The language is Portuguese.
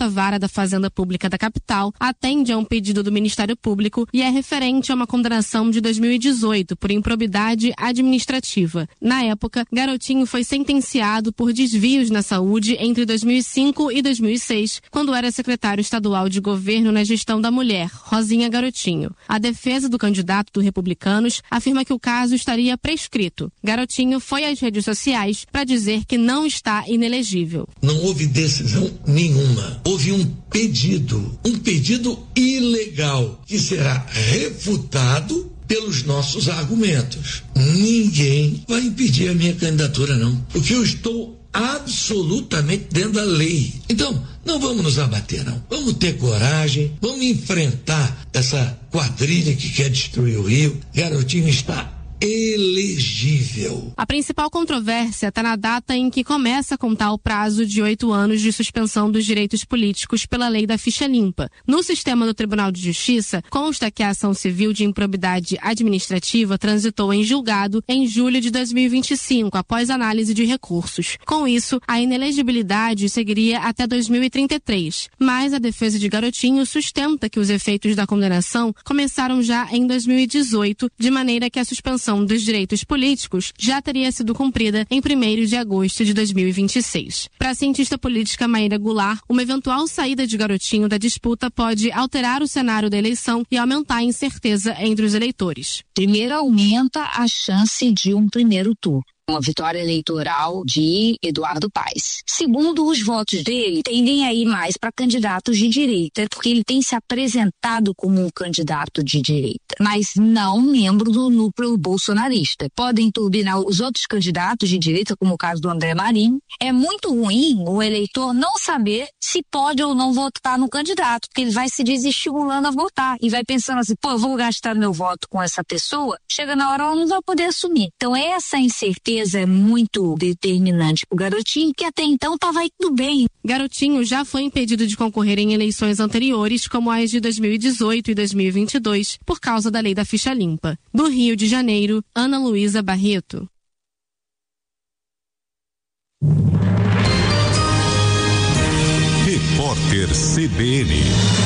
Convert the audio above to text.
Vara da Fazenda Pública da capital atende a um pedido do Ministério Público e é referente a uma condenação de 2018 por improbidade administrativa. Na época, Garotinho foi sentenciado por desvios na saúde entre 2005 e 2006, quando era secretário estadual de governo na gestão da mulher, Rosinha Garotinho. A defesa do candidato do Republicanos afirma que o caso estaria prescrito. Garotinho foi às redes sociais para dizer que não está inelegível. Não houve decisão nenhuma. Houve um pedido ilegal, que será refutado pelos nossos argumentos. Ninguém vai impedir a minha candidatura, não. Porque eu estou absolutamente dentro da lei. Então, não vamos nos abater, não. Vamos ter coragem, vamos enfrentar essa quadrilha que quer destruir o Rio. Garotinho está elegível. A principal controvérsia está na data em que começa a contar o prazo de 8 anos de suspensão dos direitos políticos pela lei da ficha limpa. No sistema do Tribunal de Justiça, consta que a ação civil de improbidade administrativa transitou em julgado em julho de 2025, após análise de recursos. Com isso, a inelegibilidade seguiria até 2033. Mas a defesa de Garotinho sustenta que os efeitos da condenação começaram já em 2018, de maneira que a suspensão dos direitos políticos já teria sido cumprida em 1º de agosto de 2026. Para a cientista política Maíra Goulart, uma eventual saída de Garotinho da disputa pode alterar o cenário da eleição e aumentar a incerteza entre os eleitores. Primeiro, aumenta a chance de um primeiro turno. Uma vitória eleitoral de Eduardo Paes. Segundo, os votos dele tendem a ir mais para candidatos de direita, porque ele tem se apresentado como um candidato de direita, mas não membro do núcleo bolsonarista. Podem turbinar os outros candidatos de direita, como o caso do André Marinho. É muito ruim o eleitor não saber se pode ou não votar no candidato, porque ele vai se desestimulando a votar e vai pensando assim, eu vou gastar meu voto com essa pessoa, chega na hora ela não vai poder assumir. Então essa incerteza é muito determinante para o Garotinho, que até então estava indo bem. Garotinho já foi impedido de concorrer em eleições anteriores, como as de 2018 e 2022, por causa da lei da ficha limpa. Do Rio de Janeiro, Ana Luísa Barreto. Repórter CBN.